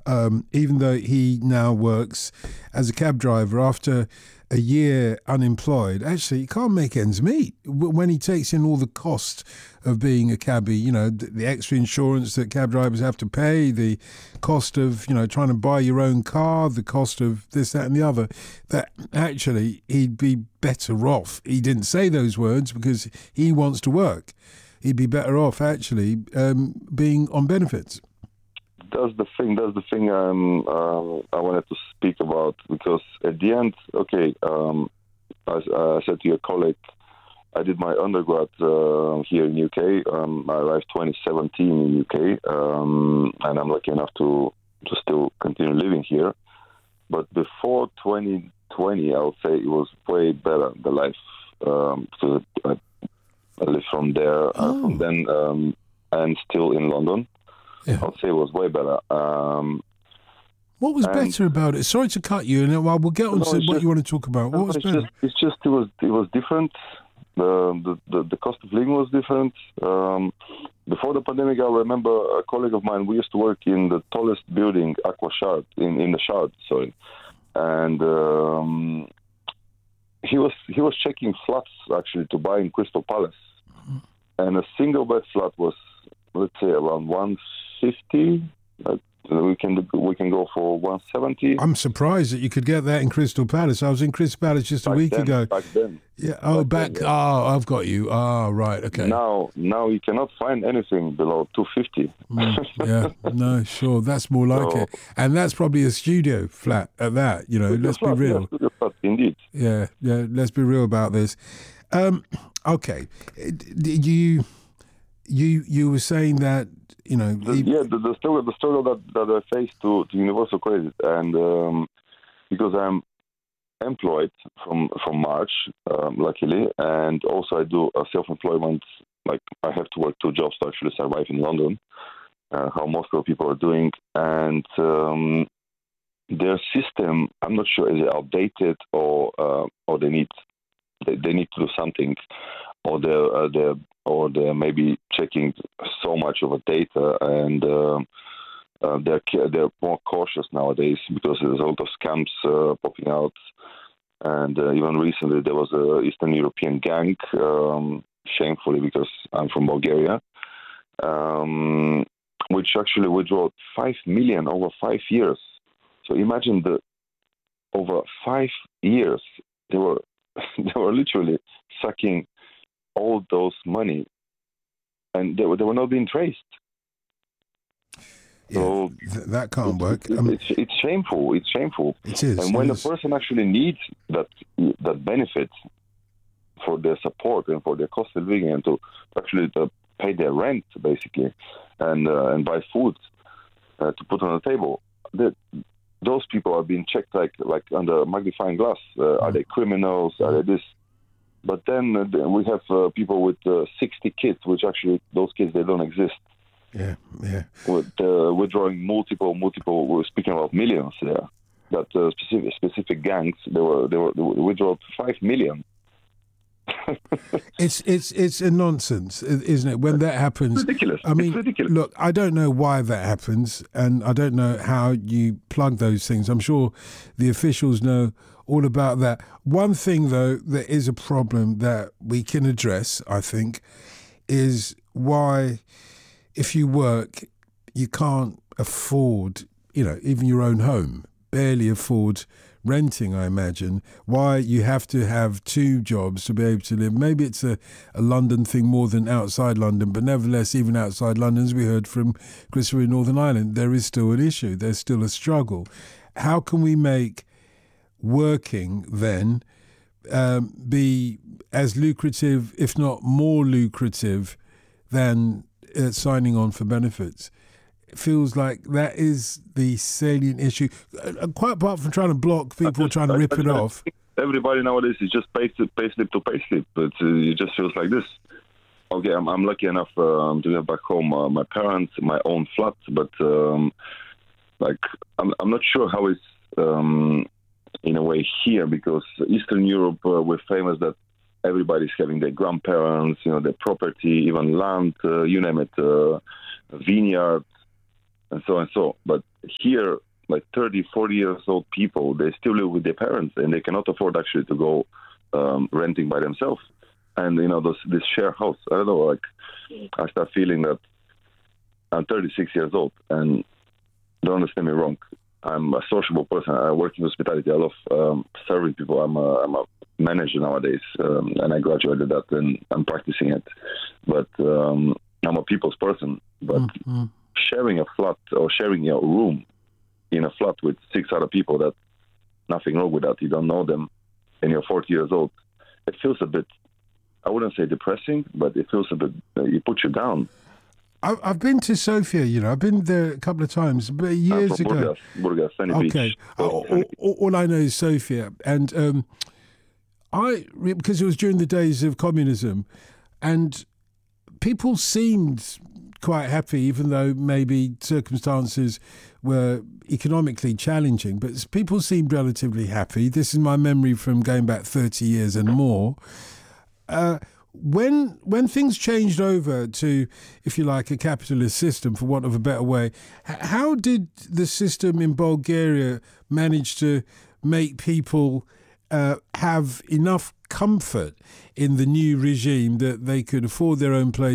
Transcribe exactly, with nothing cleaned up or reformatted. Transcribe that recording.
um, even though he now works as a cab driver after a year unemployed. Actually, he can't make ends meet when he takes in all the cost of being a cabbie, you know, the, the extra insurance that cab drivers have to pay, the cost of, you know, trying to buy your own car, the cost of this, that and the other, that actually he'd be better off. He didn't say those words because he wants to work. He'd be better off actually um, being on benefits. That's the thing. That's the thing um, uh, I wanted to speak about, because at the end, okay, um, as I said to your colleague, I did my undergrad uh, here in U K. Um, I arrived twenty seventeen in U K, um, and I'm lucky enough to, to still continue living here. But before twenty twenty, I would say it was way better, the life. Um, so I, I lived from there, Oh. uh, from then, um, and still in London. Yeah. I'd say it was way better. Um, What was better about it? Sorry to cut you, and well, we'll get on No, to it's what just- you want to talk about. What was it's better? just, it's just it was it was different. The, the the the cost of living was different. Um, before the pandemic, I remember a colleague of mine. We used to work in the tallest building, Aqua Shard, in, in the Shard, sorry, and um, he was he was checking flats actually to buy in Crystal Palace, and a single bed flat was, let's say, around one fifty. Uh, we can we can go for one seventy. I'm surprised that you could get that in Crystal Palace. I was in Crystal Palace just a Back week then, ago. Back then. Yeah. Oh, back. back then, yeah. Oh, I've got you. Oh, right. Okay. Now, now you cannot find anything below two fifty. Mm, yeah. No, sure. That's more like So- it. And that's probably a studio flat at that. You know, let's be real. Yes, studio flat, indeed. Yeah. Yeah. Let's be real about this. Um, okay. Did you you you were saying that, you know, The, he- yeah, the, the struggle, the struggle that, that I faced to, to Universal Credit, and um, because I'm employed from from March, um, luckily, and also I do a self-employment. Like I have to work two jobs to actually survive in London, uh, how most of the people are doing, and um, their system, I'm not sure is it outdated or uh, or they need they, they need to do something, or they're uh, they're or they're maybe checking so much of the data, and uh, uh, they're they're more cautious nowadays because there's a lot of scams uh, popping out. And uh, even recently, there was a Eastern European gang, um, shamefully because I'm from Bulgaria, um, which actually withdrew five million over five years. So imagine the over five years they were they were literally sucking all those money, and they were they were not being traced. yeah, So th- that can't work. It, Um, it's, it's shameful. It's shameful. it is. And when it a is. person actually needs that that benefit for their support and for their cost of living and to actually to pay their rent, basically, and uh, and buy food uh, to put on the table, that those people are being checked like like under magnifying glass. Uh, Are they criminals? Are they this? But then uh, we have uh, people with uh, sixty kids, which actually those kids they don't exist. Yeah, yeah. With uh, withdrawing multiple, multiple. We're speaking about millions there. That uh, specific specific gangs they were they were they withdrew five million. It's it's it's a nonsense, isn't it? When that happens, Ridiculous. I mean, It's ridiculous. look, I don't know why that happens, and I don't know how you plug those things. I'm sure the officials know all about that. One thing, though, that is a problem that we can address, I think, is why, if you work, you can't afford, you know, even your own home, barely afford renting, I imagine, why you have to have two jobs to be able to live. Maybe it's a, a London thing more than outside London, but nevertheless, even outside London, as we heard from Christopher in Northern Ireland, there is still an issue. There's still a struggle. How can we make working then um, be as lucrative, if not more lucrative, than uh, signing on for benefits? It feels like that is the salient issue. Uh, quite apart from trying to block people just- trying to I- rip I it just- off. Everybody nowadays is just pay slip, pay slip to pay slip. But uh, it just feels like this. Okay, I'm, I'm lucky enough um, to have back home uh, my parents, my own flat, but um, like I'm, I'm not sure how it's um, in a way here, because Eastern Europe uh, we're famous that everybody's having their grandparents, you know, their property, even land, uh, you name it, uh, vineyard, and so and so. But here, like thirty, forty years old people, they still live with their parents and they cannot afford actually to go um, renting by themselves. And, you know, those, this share house, I don't know, like, I start feeling that I'm thirty-six years old, and don't understand me wrong, I'm a sociable person. I work in hospitality. I love um, serving people. I'm a, I'm a manager nowadays, um, and I graduated that, and I'm practicing it. But um, I'm a people's person. But mm-hmm. sharing a flat or sharing your room in a flat with six other people, that nothing wrong with that. You don't know them, and you're forty years old. It feels a bit, I wouldn't say depressing, but it feels a bit, uh, you put you down. I've been to Sofia, you know. I've been there a couple of times, but years I'm from ago. Burgas, Burgas, Sunny okay. Beach. All, all, all I know is Sofia, and um, I because it was during the days of communism, and people seemed quite happy, even though maybe circumstances were economically challenging. But people seemed relatively happy. This is my memory from going back thirty years and more. Uh, When when things changed over to, if you like, a capitalist system, for want of a better way, how did the system in Bulgaria manage to make people uh, have enough comfort in the new regime that they could afford their own place?